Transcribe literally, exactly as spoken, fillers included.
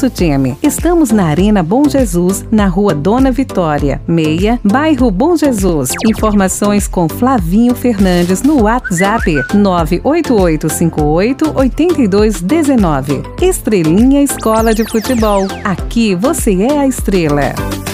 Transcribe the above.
nosso time. Estamos na Arena Bom Jesus, na Rua Dona Vitória, meia, bairro Bom Jesus. Informações com Flavinho Fernandes no WhatsApp nove oito oito cinco oito oito dois um nove. Estrelinha Escola de Futebol. Aqui você é a estrela.